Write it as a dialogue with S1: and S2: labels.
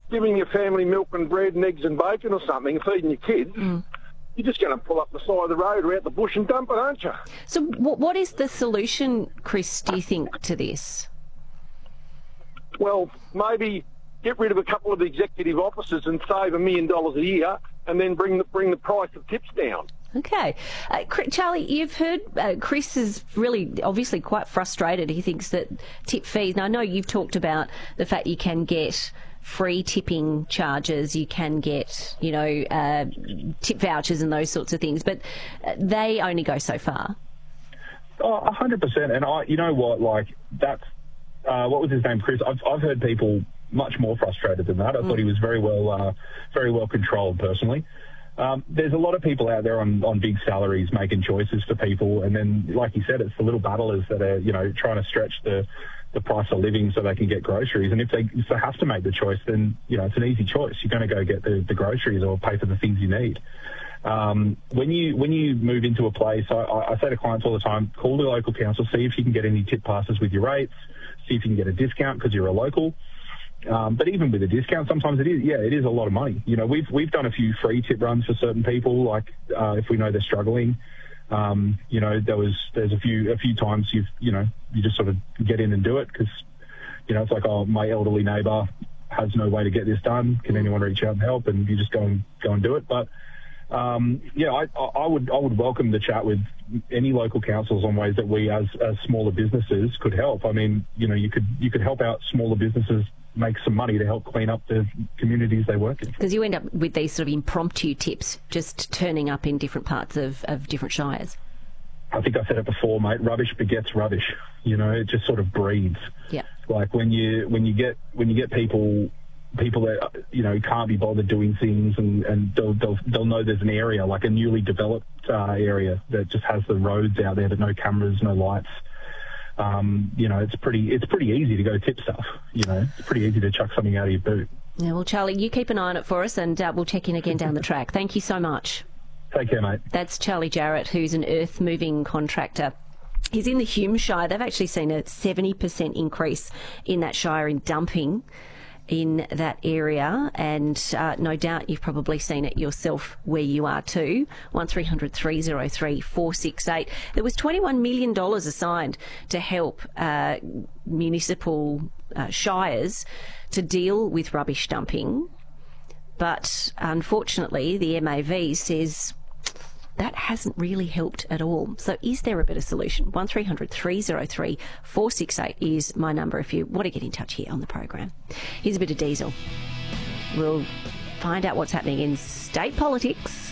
S1: giving your family milk and bread and eggs and bacon or something, and feeding your kids, you're just going to pull up the side of the road or out the bush and dump it, aren't you?
S2: So what is the solution, Chris, do you think, to this?
S1: Well, maybe get rid of a couple of executive officers and save $1 million a year, and then bring the price of tips down.
S2: Okay. Charlie, you've heard Chris is really obviously quite frustrated. He thinks that tip fees, now I know you've talked about the fact you can get free tipping charges, you can get, tip vouchers and those sorts of things, but they only go so far.
S3: Oh, 100%. And you know what, like, that's, what was his name, Chris? I've heard people much more frustrated than that. I thought he was very well controlled personally. There's a lot of people out there on big salaries making choices for people, and then, like you said, it's the little battlers that are, trying to stretch the price of living so they can get groceries. And if they have to make the choice, then, it's an easy choice. You're going to go get the groceries or pay for the things you need. When you move into a place, I say to clients all the time, call the local council, see if you can get any tip passes with your rates, see if you can get a discount because you're a local. But even with a discount, sometimes it is a lot of money. We've done a few free tip runs for certain people, like if we know they're struggling. There's a few times you just sort of get in and do it because, it's like, oh, my elderly neighbour has no way to get this done. Can anyone reach out and help? And you just go and do it. But I would welcome the chat with any local councils on ways that we as smaller businesses could help. I mean, you could help out smaller businesses make some money to help clean up the communities they work in.
S2: Because you end up with these sort of impromptu tips just turning up in different parts of different shires.
S3: I think I said it before, mate. Rubbish begets rubbish. It just sort of breeds.
S2: Yeah.
S3: Like when you get people that can't be bothered doing things, and they'll know there's an area, like a newly developed area that just has the roads out there, but no cameras, no lights. It's pretty easy to go tip stuff. It's pretty easy to chuck something out of your boot.
S2: Yeah, well, Charlie, you keep an eye on it for us, and we'll check in again down the track. Thank you so much.
S3: Take care, mate.
S2: That's Charlie Jarrett, who's an earth moving contractor. He's in the Hume Shire. They've actually seen a 70% increase in that shire in dumping in that area, and no doubt you've probably seen it yourself where you are too. 1300 303 468. There was $21 million assigned to help municipal shires to deal with rubbish dumping, but unfortunately the MAV says that hasn't really helped at all. So is there a better solution? 1300 303 468 is my number if you want to get in touch here on the program. Here's a bit of Diesel. We'll find out what's happening in state politics